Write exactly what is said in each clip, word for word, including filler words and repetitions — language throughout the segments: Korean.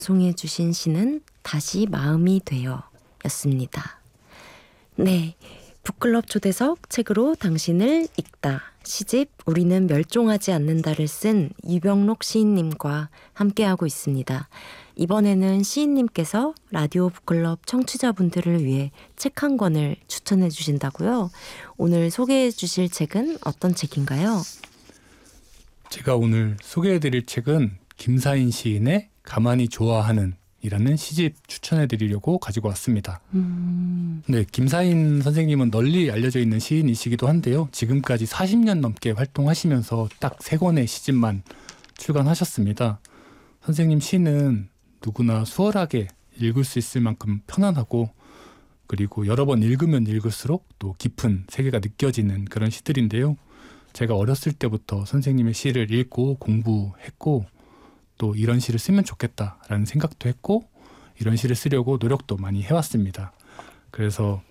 송해주신 시는 다시 마음이 되어 였습니다. 네, 북클럽 초대석 책으로 당신을 읽다. 시집 우리는 멸종하지 않는다를 쓴 유병록 시인님과 함께하고 있습니다. 이번에는 시인님께서 라디오 북클럽 청취자분들을 위해 책 한 권을 추천해 주신다고요? 오늘 소개해 주실 책은 어떤 책인가요? 제가 오늘 소개해 드릴 책은 김사인 시인의 가만히 좋아하는 이라는 시집 추천해 드리려고 가지고 왔습니다. 음... 네, 김사인 선생님은 널리 알려져 있는 시인이시기도 한데요. 지금까지 사십 년 넘게 활동하시면서 딱 세 권의 시집만 출간하셨습니다. 선생님 시는 누구나 수월하게 읽을 수 있을 만큼 편안하고, 그리고 여러 번 읽으면 읽을수록 또 깊은 세계가 느껴지는 그런 시들인데요. 제가 어렸을 때부터 선생님의 시를 읽고 공부했고, 또 이런 시를 쓰면 좋겠다라는 생각도 했고, 이런 시를 쓰려고 노력도 많이 해왔습니다. 그래서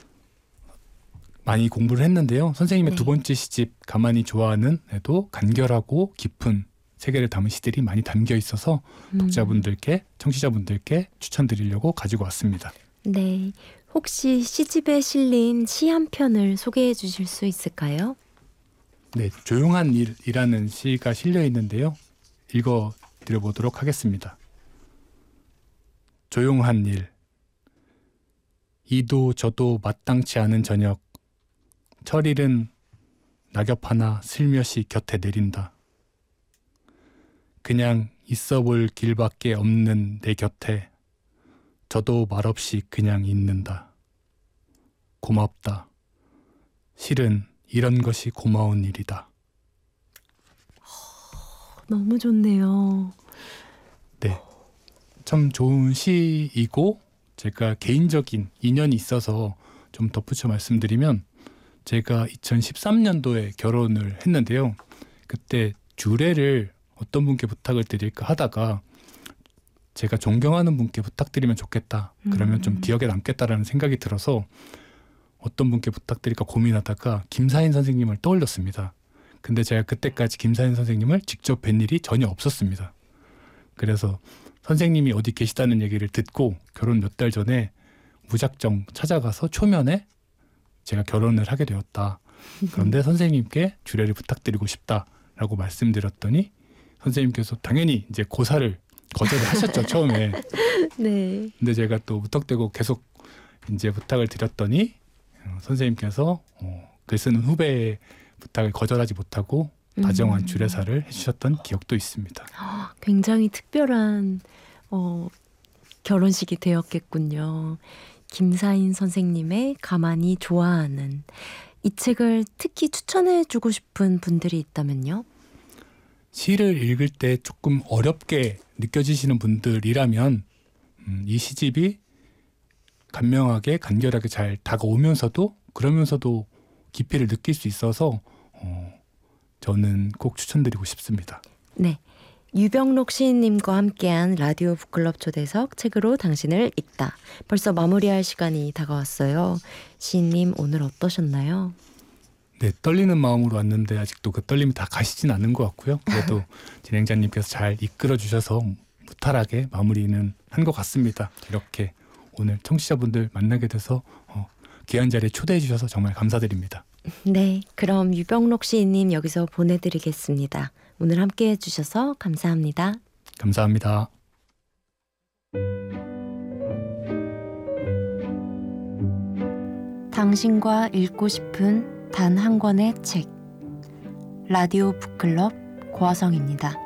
많이 공부를 했는데요. 선생님의 네. 두 번째 시집 가만히 좋아하는 에도 간결하고 깊은 세계를 담은 시들이 많이 담겨 있어서 음. 독자분들께, 청취자분들께 추천드리려고 가지고 왔습니다. 네, 혹시 시집에 실린 시 한 편을 소개해 주실 수 있을까요? 네, 조용한 일이라는 시가 실려 있는데요. 읽어 드려보도록 하겠습니다. 조용한 일. 이도 저도 마땅치 않은 저녁. 철일은 낙엽 하나 슬며시 곁에 내린다. 그냥 있어 볼 길밖에 없는 내 곁에 저도 말없이 그냥 있는다. 고맙다. 실은 이런 것이 고마운 일이다. 너무 좋네요. 네, 참 좋은 시이고, 제가 개인적인 인연이 있어서 좀 덧붙여 말씀드리면, 제가 이천십삼 년도에 결혼을 했는데요. 그때 주례를 어떤 분께 부탁을 드릴까 하다가 제가 존경하는 분께 부탁드리면 좋겠다, 그러면 좀 기억에 남겠다라는 생각이 들어서 어떤 분께 부탁드릴까 고민하다가 김사인 선생님을 떠올렸습니다. 근데 제가 그때까지 김사인 선생님을 직접 뵌 일이 전혀 없었습니다. 그래서 선생님이 어디 계시다는 얘기를 듣고 결혼 몇 달 전에 무작정 찾아가서 초면에 제가 결혼을 하게 되었다. 그런데 선생님께 주례를 부탁드리고 싶다라고 말씀드렸더니 선생님께서 당연히 이제 고사를 거절을 하셨죠, 처음에. 네. 근데 제가 또 무턱대고 계속 이제 부탁을 드렸더니 선생님께서 어, 글 쓰는 후배의 부탁을 거절하지 못하고 다정한 음. 주례사를 해주셨던 기억도 있습니다. 굉장히 특별한 어, 결혼식이 되었겠군요. 김사인 선생님의 가만히 좋아하는, 이 책을 특히 추천해주고 싶은 분들이 있다면요? 시를 읽을 때 조금 어렵게 느껴지시는 분들이라면 음, 이 시집이 간명하게 간결하게 잘 다가오면서도 그러면서도 깊이를 느낄 수 있어서 어, 저는 꼭 추천드리고 싶습니다. 네, 유병록 시인님과 함께한 라디오 북클럽 초대석 책으로 당신을 읽다. 벌써 마무리할 시간이 다가왔어요. 시인님, 오늘 어떠셨나요? 네, 떨리는 마음으로 왔는데 아직도 그 떨림이 다 가시진 않은 것 같고요. 그래도 진행자님께서 잘 이끌어 주셔서 무탈하게 마무리는 한 것 같습니다. 이렇게 오늘 청취자분들 만나게 돼서 어, 귀한 자리에 초대해 주셔서 정말 감사드립니다. 네, 그럼 유병록 시인님 여기서 보내드리겠습니다. 오늘 함께해 주셔서 감사합니다. 감사합니다. 당신과 읽고 싶은 단 한 권의 책. 라디오 북클럽 고화성입니다.